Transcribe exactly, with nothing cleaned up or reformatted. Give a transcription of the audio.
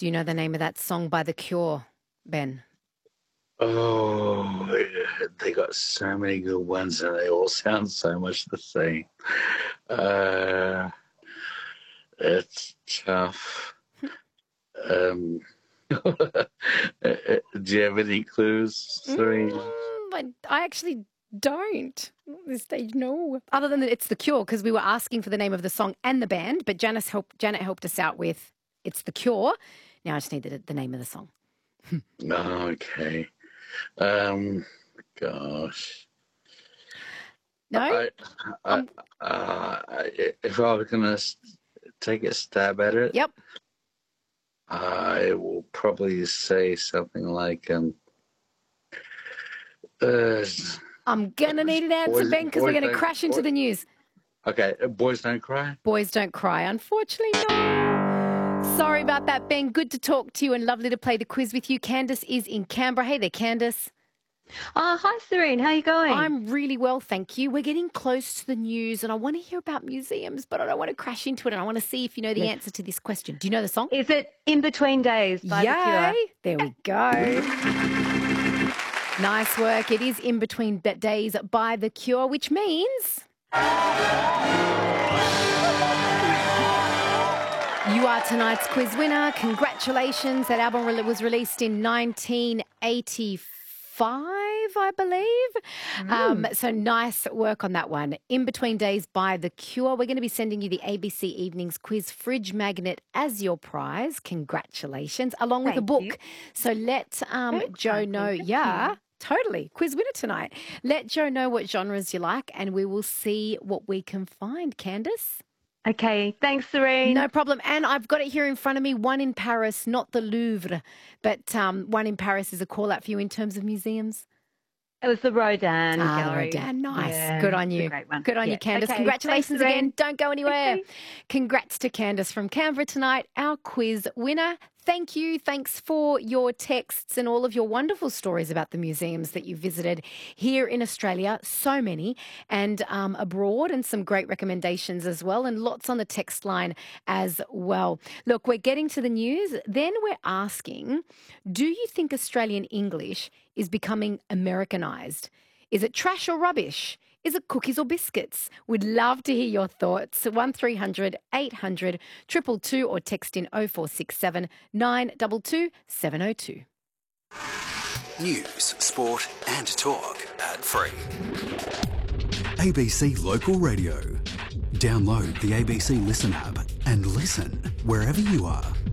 Do you know the name of that song by The Cure, Ben? Oh, they got so many good ones and they all sound so much the same. Uh, it's tough. um, do you have any clues, Serene? Mm, but I actually don't at this stage, no. Other than that, it's The Cure, because we were asking for the name of the song and the band, but Janice helped, Janet helped us out with It's The Cure. Now I just need the, the name of the song. Okay. Um, gosh. No? I, I, Um, uh, if I was going to take a stab at it, Yep. I will probably say something like, um, uh, I'm going to need an answer, Boys- Ben, because we're Boys going to Don't- crash into Boys- the news. okay, Boys Don't Cry. Boys Don't Cry. Unfortunately, no. Sorry about that, Ben. Good to talk to you and lovely to play the quiz with you. Candice is in Canberra. Hey there, Candice. Oh, hi, Serene. How are you going? I'm really well, thank you. We're getting close to the news and I want to hear about museums, but I don't want to crash into it and I want to see if you know the answer to this question. Do you know the song? Is it In Between Days by The Cure? Yay! There we go. Nice work. It is In Between Days by The Cure, which means you are tonight's quiz winner. Congratulations. That album re- was released in nineteen eighty-five, I believe. Mm. Um, so nice work on that one. In Between Days by The Cure. We're going to be sending you the A B C Evenings Quiz Fridge Magnet as your prize. Congratulations. Along with Thank a book. you. So let um, Very Joe exciting. know. Thank Yeah. you. Totally. Quiz winner tonight. Let Joe know what genres you like and we will see what we can find. Candice? Okay, thanks, Serene. No problem. And I've got it here in front of me, one in Paris, not the Louvre, but um, one in Paris is a call out for you in terms of museums. It was the Rodin Ah, the Gallery. Rodin. Nice. Yeah, Good on it's a you. great one. Good on Yeah. you, Candice. Okay, Congratulations thanks, Serene. again. Don't go anywhere. Okay. Congrats to Candice from Canberra tonight, our quiz winner. Thank you. Thanks for your texts and all of your wonderful stories about the museums that you visited here in Australia. So many. And um, abroad, and some great recommendations as well. And lots on the text line as well. Look, we're getting to the news. Then we're asking, do you think Australian English is becoming Americanized? Is it trash or rubbish? Is it cookies or biscuits? We'd love to hear your thoughts. one three hundred eight hundred two two two or text in oh four six seven nine two two seven oh two. News, sport and talk. Ad-free. A B C Local Radio. Download the A B C Listen app and listen wherever you are.